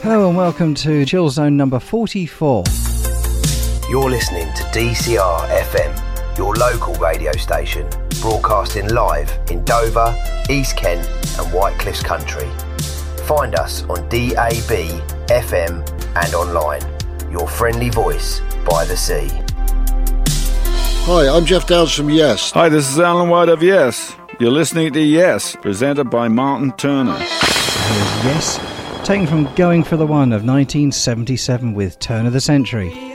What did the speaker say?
Hello and welcome to Chill Zone number 44. You're listening to DCR FM, your local radio station, broadcasting live in Dover, East Kent and White Cliffs Country. Find us on DAB, FM and online. Your friendly voice by the sea. Hi, I'm Jeff Downs from Yes. Hi, this is Alan White of Yes. You're listening to Yes, presented by Martin Turner. Yes, taken from Going for the One of 1977 with Turn of the Century.